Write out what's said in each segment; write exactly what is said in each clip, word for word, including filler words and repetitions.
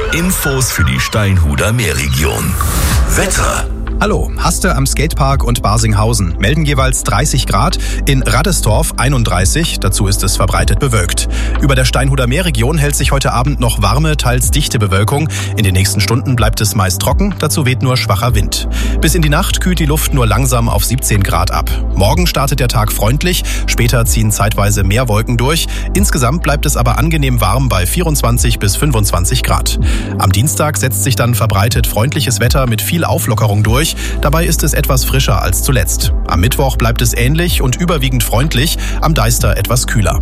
Infos für die Steinhuder Meerregion. Wetter. Hallo, Haste am Skatepark und Barsinghausen melden jeweils dreißig Grad, in Raddestorf einunddreißig, dazu ist es verbreitet bewölkt. Über der Steinhuder Meerregion hält sich heute Abend noch warme, teils dichte Bewölkung. In den nächsten Stunden bleibt es meist trocken, dazu weht nur schwacher Wind. Bis in die Nacht kühlt die Luft nur langsam auf siebzehn Grad ab. Morgen startet der Tag freundlich, später ziehen zeitweise mehr Wolken durch. Insgesamt bleibt es aber angenehm warm bei vierundzwanzig bis fünfundzwanzig Grad. Am Dienstag setzt sich dann verbreitet freundliches Wetter mit viel Auflockerung durch. Dabei ist es etwas frischer als zuletzt. Am Mittwoch bleibt es ähnlich und überwiegend freundlich, am Deister etwas kühler.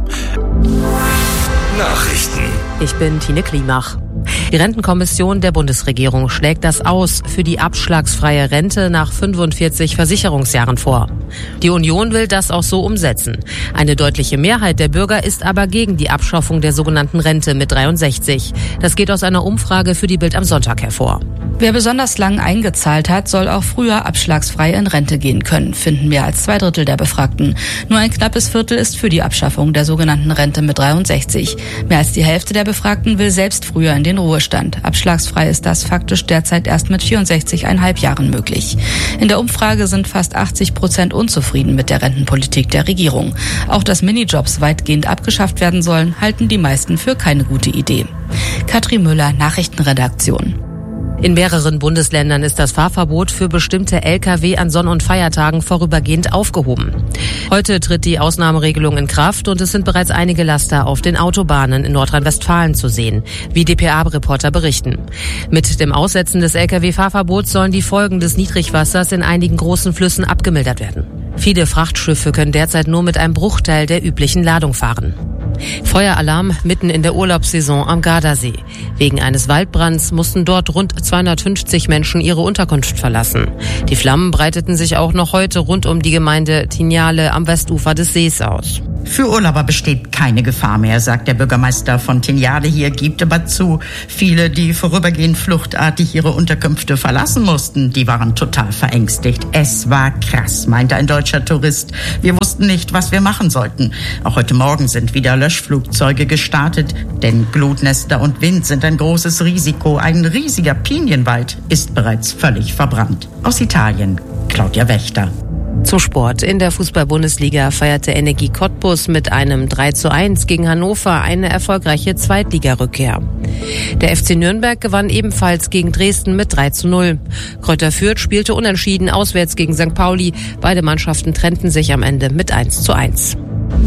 Nachrichten. Ich bin Tine Klimach. Die Rentenkommission der Bundesregierung schlägt das Aus für die abschlagsfreie Rente nach fünfundvierzig Versicherungsjahren vor. Die Union will das auch so umsetzen. Eine deutliche Mehrheit der Bürger ist aber gegen die Abschaffung der sogenannten Rente mit dreiundsechzig. Das geht aus einer Umfrage für die Bild am Sonntag hervor. Wer besonders lang eingezahlt hat, soll auch früher abschlagsfrei in Rente gehen können, finden mehr als zwei Drittel der Befragten. Nur ein knappes Viertel ist für die Abschaffung der sogenannten Rente mit dreiundsechzig. Mehr als die Hälfte der Befragten will selbst früher in den Ruhestand. Abschlagsfrei ist das faktisch derzeit erst mit vierundsechzig Komma fünf Jahren möglich. In der Umfrage sind fast achtzig Prozent unzufrieden mit der Rentenpolitik der Regierung. Auch dass Minijobs weitgehend abgeschafft werden sollen, halten die meisten für keine gute Idee. Katrin Müller, Nachrichtenredaktion. In mehreren Bundesländern ist das Fahrverbot für bestimmte L K W an Sonn- und Feiertagen vorübergehend aufgehoben. Heute tritt die Ausnahmeregelung in Kraft und es sind bereits einige Laster auf den Autobahnen in Nordrhein-Westfalen zu sehen, wie D P A-Reporter berichten. Mit dem Aussetzen des L K W-Fahrverbots sollen die Folgen des Niedrigwassers in einigen großen Flüssen abgemildert werden. Viele Frachtschiffe können derzeit nur mit einem Bruchteil der üblichen Ladung fahren. Feueralarm mitten in der Urlaubssaison am Gardasee. Wegen eines Waldbrands mussten dort rund zweihundertfünfzig Menschen ihre Unterkunft verlassen. Die Flammen breiteten sich auch noch heute rund um die Gemeinde Tinjale am Westufer des Sees aus. Für Urlauber besteht keine Gefahr mehr, sagt der Bürgermeister von Tinjale hier, gibt aber zu. Viele, die vorübergehend fluchtartig ihre Unterkünfte verlassen mussten, die waren total verängstigt. Es war krass, meinte ein deutscher Tourist. Wir wussten nicht, was wir machen sollten. Auch heute Morgen sind wieder Löschflugzeuge gestartet, denn Glutnester und Wind sind ein großes Risiko. Ein riesiger Pinienwald ist bereits völlig verbrannt. Aus Italien, Claudia Wächter. Zum Sport. In der Fußball-Bundesliga feierte Energie Cottbus mit einem drei zu eins gegen Hannover eine erfolgreiche Zweitligarückkehr. Der F C Nürnberg gewann ebenfalls gegen Dresden mit drei zu null. Kräuter Fürth spielte unentschieden auswärts gegen Sankt Pauli. Beide Mannschaften trennten sich am Ende mit eins zu eins.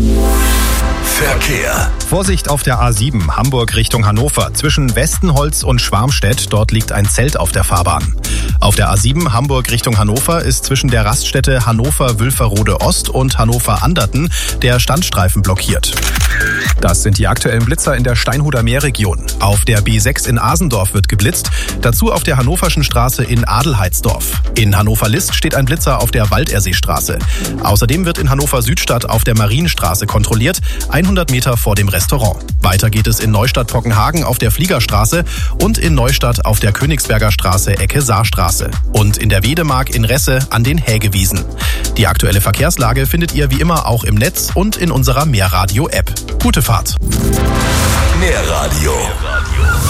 Verkehr. Vorsicht auf der A sieben, Hamburg Richtung Hannover. Zwischen Westenholz und Schwarmstedt, dort liegt ein Zelt auf der Fahrbahn. Auf der A sieben, Hamburg Richtung Hannover, ist zwischen der Raststätte Hannover-Wülferode Ost und Hannover-Anderten der Standstreifen blockiert. Das sind die aktuellen Blitzer in der Steinhuder Meerregion. Auf der B sechs in Asendorf wird geblitzt, dazu auf der Hannoverschen Straße in Adelheidsdorf. In Hannover-List steht ein Blitzer auf der Walderseestraße. Außerdem wird in Hannover-Südstadt auf der Marienstraße kontrolliert, hundert Meter vor dem Restaurant. Weiter geht es in Neustadt-Pockenhagen auf der Fliegerstraße und in Neustadt auf der Königsberger Straße Ecke Saarstraße und in der Wedemark in Resse an den Hägewiesen. Die aktuelle Verkehrslage findet ihr wie immer auch im Netz und in unserer Meerradio-App. Gute Fahrt! Meerradio